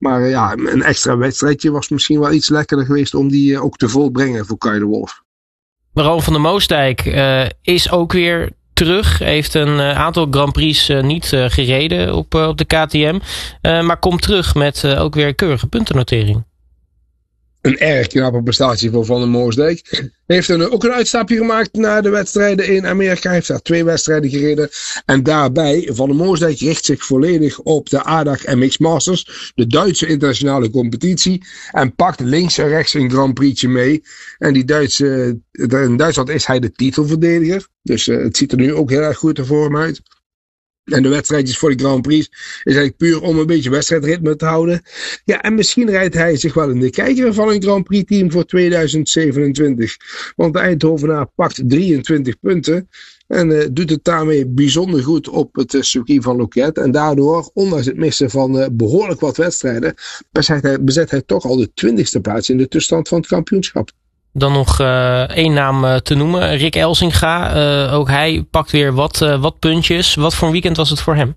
Maar een extra wedstrijdje was misschien wel iets lekkerder geweest om die ook te volbrengen voor Kay de Wolf. Ron van der Moosdijk is ook weer terug. Heeft een aantal Grand Prix niet gereden op de KTM. Maar komt terug met ook weer een keurige puntennotering. Een erg knappe prestatie voor Van der Moosdijk. Heeft ook een uitstapje gemaakt naar de wedstrijden in Amerika. Hij heeft daar 2 wedstrijden gereden. En daarbij, Van der Moosdijk richt zich volledig op de ADAC MX Masters. De Duitse internationale competitie. En pakt links en rechts een Grand Prix'tje mee. En in Duitsland is hij de titelverdediger. Dus het ziet er nu ook heel erg goed voor hem uit. En de wedstrijdjes voor de Grand Prix is eigenlijk puur om een beetje wedstrijdritme te houden. Ja, en misschien rijdt hij zich wel in de kijker van een Grand Prix team voor 2027. Want de Eindhovenaar pakt 23 punten. En doet het daarmee bijzonder goed op het circuit van Loket. En daardoor, ondanks het missen van behoorlijk wat wedstrijden, bezet hij toch al de 20e plaats in de tussenstand van het kampioenschap. Dan nog 1 naam te noemen. Rick Elsinga. Ook hij pakt weer wat puntjes. Wat voor een weekend was het voor hem?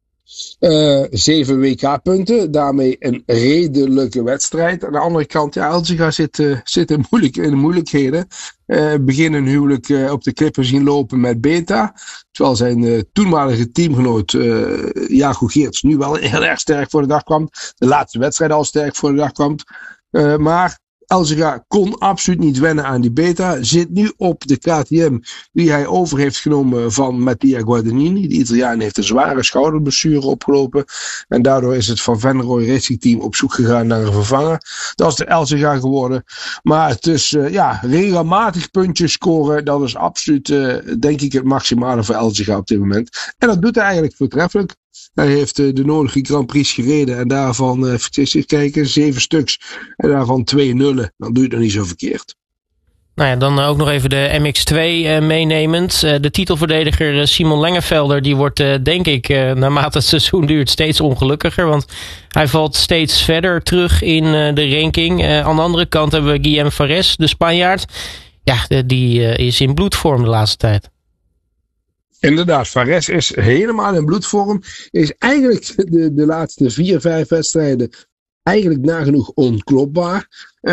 7 WK-punten. Daarmee een redelijke wedstrijd. Aan de andere kant, Elsinga zit in moeilijkheden. Begin een huwelijk op de klippen zien lopen met Beta. Terwijl zijn toenmalige teamgenoot Jago Geerts nu wel heel erg sterk voor de dag kwam. De laatste wedstrijd al sterk voor de dag kwam. Maar Elsinga kon absoluut niet wennen aan die Beta. Zit nu op de KTM die hij over heeft genomen van Mattia Guadagnini. De Italiaan heeft een zware schouderblessure opgelopen. En daardoor is het Van Venrooy Racing Team op zoek gegaan naar een vervanger. Dat is de Elsinga geworden. Maar het is regelmatig puntjes scoren. Dat is absoluut denk ik het maximale voor Elsinga op dit moment. En dat doet hij eigenlijk voortreffelijk. Hij heeft de nodige Grand Prix gereden en daarvan, even kijken, 7 stuks. En daarvan 2 nullen. Dan doe je het nog niet zo verkeerd. Nou ja, dan ook nog even de MX2 meenemend. De titelverdediger Simon Lengevelder, die wordt denk ik naarmate het seizoen duurt steeds ongelukkiger. Want hij valt steeds verder terug in de ranking. Aan de andere kant hebben we Guillem Fares, de Spanjaard. Ja, die is in bloedvorm de laatste tijd. Inderdaad, Fares is helemaal in bloedvorm. Is eigenlijk de laatste 4-5 wedstrijden eigenlijk nagenoeg onklopbaar.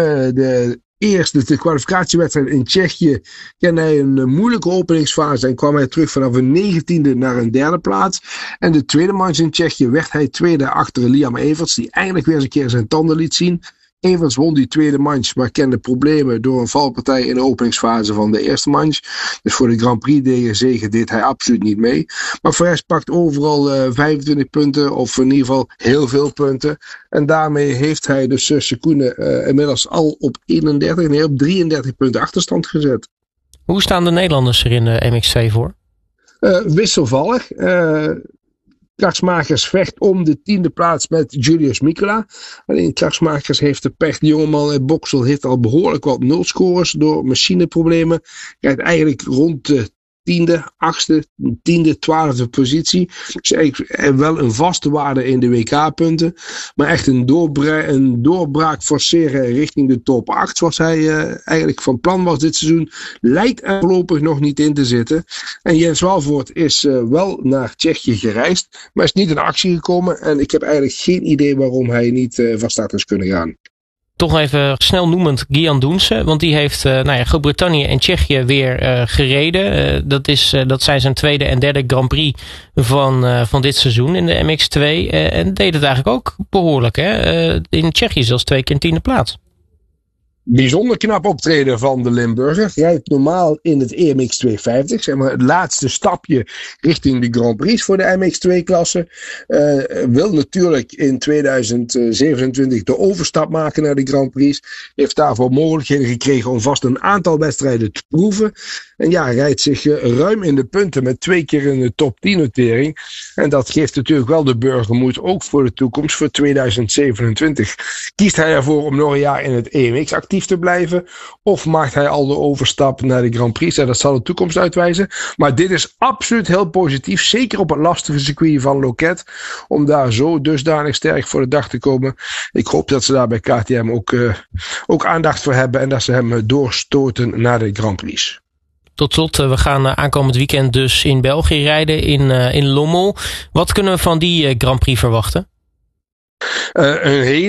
De kwalificatiewedstrijd in Tsjechië kende hij een moeilijke openingsfase en kwam hij terug vanaf een 19e naar een 3e plaats. En de tweede manche in Tsjechië werd hij tweede achter Liam Everts, die eigenlijk weer eens een keer zijn tanden liet zien. Everts won die tweede manche, maar kende problemen door een valpartij in de openingsfase van de eerste manche. Dus voor de Grand Prix zege deed hij absoluut niet mee. Maar Fares pakt overal 25 punten, of in ieder geval heel veel punten. En daarmee heeft hij dus Sekune inmiddels al op 33 punten achterstand gezet. Hoe staan de Nederlanders er in de MX2 voor? Wisselvallig. Krachtsmakers vecht om de 10e plaats met Julius Mikula. Alleen Krachtsmakers heeft de pech. De jongeman uit Boksel heeft al behoorlijk wat nulscores door machineproblemen. Rijdt eigenlijk rond de 10e, 8e, 10e, 12e positie. Dus eigenlijk wel een vaste waarde in de WK-punten. Maar echt een doorbraak forceren richting de top 8. Zoals hij eigenlijk van plan was dit seizoen. Lijkt er voorlopig nog niet in te zitten. En Jens Walvoort is wel naar Tsjechië gereisd. Maar is niet in actie gekomen. En ik heb eigenlijk geen idee waarom hij niet van start is kunnen gaan. Toch even snel noemend Gian Doense. Want die heeft Groot-Brittannië en Tsjechië weer gereden. Dat zijn zijn tweede en derde Grand Prix van dit seizoen in de MX2. En deed het eigenlijk ook behoorlijk. In Tsjechië zelfs 2 keer een 10e plaats. Bijzonder knap optreden van de Limburger. Rijdt normaal in het EMX 250. Zeg maar het laatste stapje richting de Grand Prix voor de MX2-klasse. Wil natuurlijk in 2027 de overstap maken naar de Grand Prix. Heeft daarvoor mogelijkheden gekregen om vast een aantal wedstrijden te proeven. En ja, rijdt zich ruim in de punten met 2 keer in de top 10 notering. En dat geeft natuurlijk wel de burger moed, ook voor de toekomst, voor 2027. Kiest hij ervoor om nog een jaar in het EMX actief te blijven? Of maakt hij al de overstap naar de Grand Prix? En dat zal de toekomst uitwijzen. Maar dit is absoluut heel positief. Zeker op het lastige circuit van Loket. Om daar zo dusdanig sterk voor de dag te komen. Ik hoop dat ze daar bij KTM ook aandacht voor hebben. En dat ze hem doorstoten naar de Grand Prix. Tot slot, we gaan aankomend weekend dus in België rijden, in Lommel. Wat kunnen we van die Grand Prix verwachten? Een hele